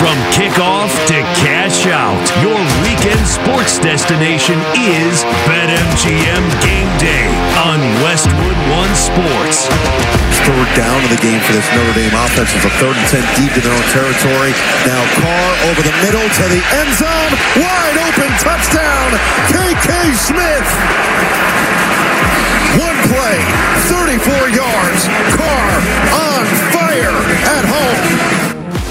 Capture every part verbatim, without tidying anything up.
From kickoff to cash out, your weekend sports destination is BetMGM Game Day on Westwood One Sports. Third down of the game for this Notre Dame offense. It's a third and ten deep in their own territory. Now Carr over the middle to the end zone. Wide open touchdown, K K Smith. One play, thirty-four yards. Carr on fire at home.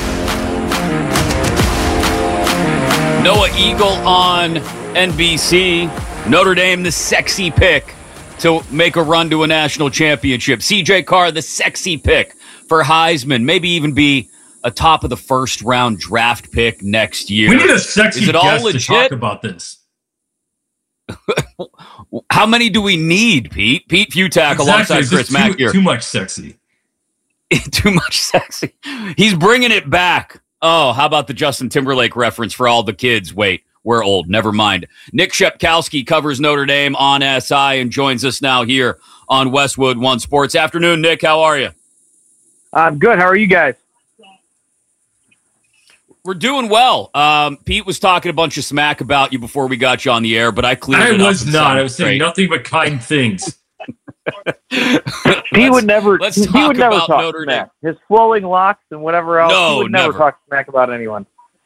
Noah Eagle on N B C. Notre Dame, the sexy pick to make a run to a national championship. C J Carr, the sexy pick for Heisman. Maybe even be a top of the first round draft pick next year. We need a sexy Is it guest all legit? to talk about this. How many do we need, Pete? Pete Futak Exactly. alongside It's Chris just Mack too, here. too much sexy. Too much sexy. He's bringing it back. Oh, how about the Justin Timberlake reference for all the kids? Wait, we're old. Never mind. Nick Shepkowski covers Notre Dame on S I and joins us now here on Westwood One Sports. Afternoon, Nick. How are you? I'm good. How are you guys? We're doing well. Um, Pete was talking a bunch of smack about you before we got you on the air, but I cleared I it up. was and not. sounded I was saying great. nothing but kind things. He would never. let's he talk would never about talk Notre smack. His flowing locks and whatever else. No, he would never, never. talk smack about anyone.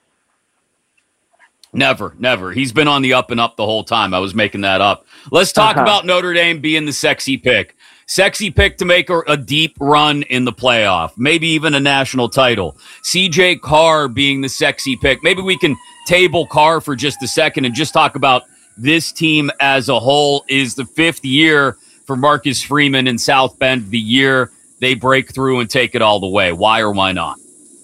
Never, never. He's been on the up and up the whole time. I was making that up. Let's talk Uh-huh. about Notre Dame being the sexy pick. Sexy pick to make a, a deep run in the playoff, maybe even a national title. C J Carr being the sexy pick. Maybe we can table Carr for just a second and just talk about this team as a whole. Is the fifth year for Marcus Freeman in South Bend the year they break through and take it all the way? Why or why not?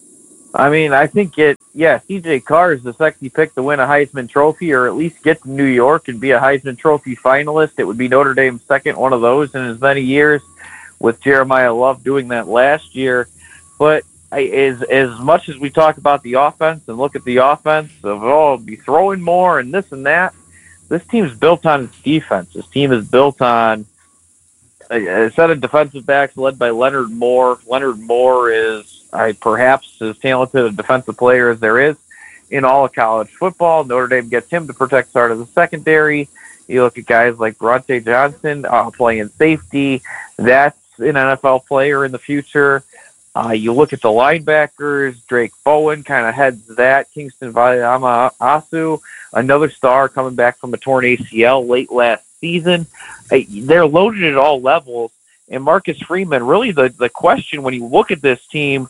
I mean, I think it. Yeah, C J Carr is the sexy pick to win a Heisman Trophy, or at least get to New York and be a Heisman Trophy finalist. It would be Notre Dame's second one of those in as many years, with Jeremiah Love doing that last year. But I, as as much as we talk about the offense and look at the offense of oh, be throwing more and this and that, this team's built on its defense. This team is built on a, a set of defensive backs led by Leonard Moore. Leonard Moore is I perhaps as talented a defensive player as there is in all of college football. Notre Dame gets him to protect start of the secondary. You look at guys like Bronte Johnson uh, playing safety. That's an N F L player in the future. Uh, you look at the linebackers. Drake Bowen kind of heads that. Kingston Valiama-Asu, another star coming back from a torn A C L late last season. Hey, they're loaded at all levels. And Marcus Freeman, really the, the question when you look at this team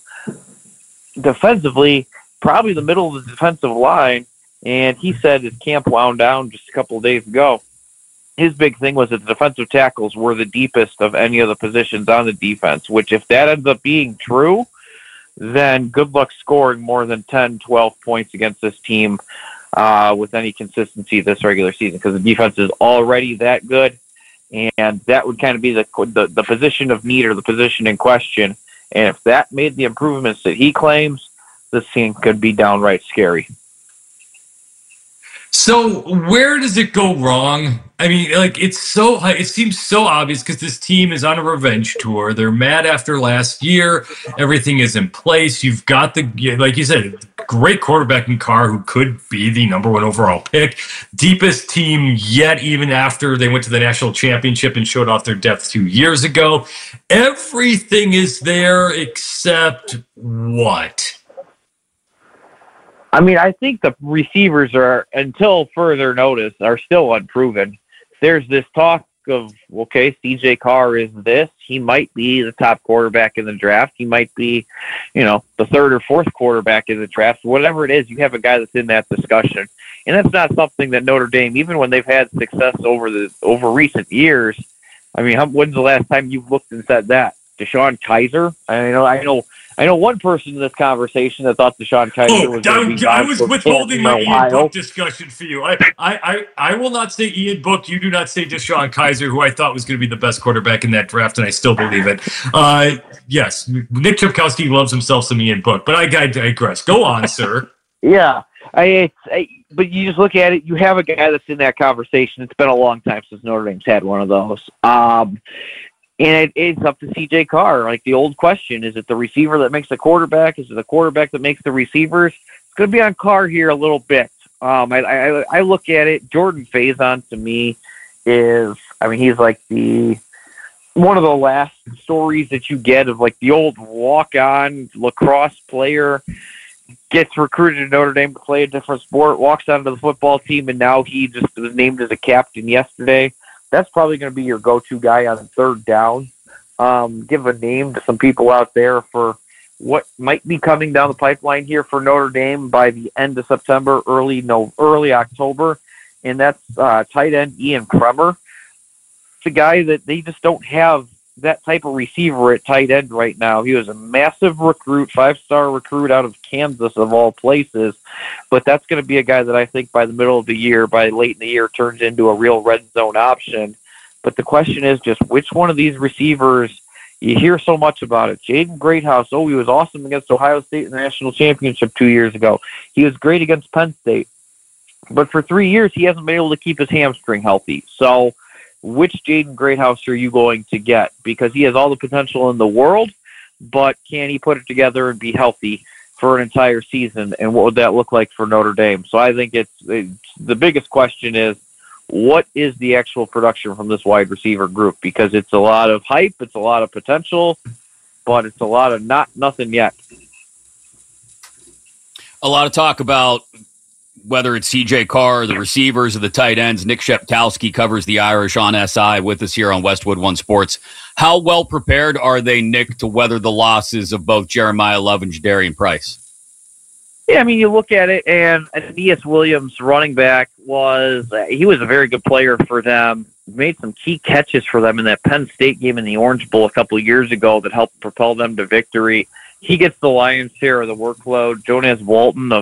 defensively, probably the middle of the defensive line, and he said his camp wound down just a couple of days ago. His big thing was that the defensive tackles were the deepest of any of the positions on the defense, which if that ends up being true, then good luck scoring more than ten, twelve points against this team uh, with any consistency this regular season, because the defense is already that good, and that would kind of be the, the, the position of need or the position in question. And if that made the improvements that he claims, this team could be downright scary. So where does it go wrong? I mean, like, it's so, it seems so obvious because this team is on a revenge tour. They're mad after last year. Everything is in place. You've got the, like you said, great quarterback in Carr who could be the number one overall pick. Deepest team yet, even after they went to the national championship and showed off their depth two years ago. Everything is there except what? I mean, I think the receivers are, until further notice, are still unproven. There's this talk of, okay, C J Carr is this. He might be the top quarterback in the draft. He might be, you know, the third or fourth quarterback in the draft. Whatever it is, you have a guy that's in that discussion. And that's not something that Notre Dame, even when they've had success over the over recent years, I mean, how, when's the last time you've looked and said that? DeShone Kizer? I know, I know, I know one person in this conversation that thought DeShone Kizer oh, was going to be I gone was for withholding for my a Ian while. Book discussion for you. I, I, I, I will not say Ian Book. You do not say DeShone Kizer, who I thought was going to be the best quarterback in that draft, and I still believe it. Uh, yes, Nick Shepkowski loves himself some Ian Book, but I, I digress. Go on, sir. Yeah, I, it's, I, but you just look at it, you have a guy that's in that conversation. It's been a long time since Notre Dame's had one of those. Um, and it, it's up to C J Carr. Like the old question, is it the receiver that makes the quarterback? Is it the quarterback that makes the receivers? It's going to be on Carr here a little bit. Um, I, I I look at it. Jordan Faison to me is, I mean, he's like the one of the last stories that you get of like the old walk-on lacrosse player gets recruited to Notre Dame to play a different sport, walks onto the football team, and now he just was named as a captain yesterday. That's probably going to be your go-to guy on third down. Um, give a name to some people out there for what might be coming down the pipeline here for Notre Dame by the end of September, early no, early October, and that's uh, tight end Ian Kremer. It's a guy that they just don't have that type of receiver at tight end right now. He was a massive recruit, five-star recruit out of Kansas of all places, but that's going to be a guy that I think by the middle of the year, by late in the year, turns into a real red zone option. But the question is just which one of these receivers, you hear so much about it. Jaden Greathouse, oh, he was awesome against Ohio State in the national championship two years ago. He was great against Penn State. But for three years, he hasn't been able to keep his hamstring healthy. So which Jaden Greathouse are you going to get? Because he has all the potential in the world, but can he put it together and be healthy for an entire season? And what would that look like for Notre Dame? So I think it's, it's the biggest question is, what is the actual production from this wide receiver group? Because it's a lot of hype, it's a lot of potential, but it's a lot of not nothing yet. A lot of talk about whether it's C J Carr, the receivers, or the tight ends. Nick Sheptowski covers the Irish on S I with us here on Westwood One Sports. How well prepared are they, Nick, to weather the losses of both Jeremiah Love and Jadarian Price? Yeah, I mean, you look at it, and Aeneas Williams, running back, was uh, he was a very good player for them. Made some key catches for them in that Penn State game in the Orange Bowl a couple of years ago that helped propel them to victory. He gets the lion's share of the workload. Jonas Walton, a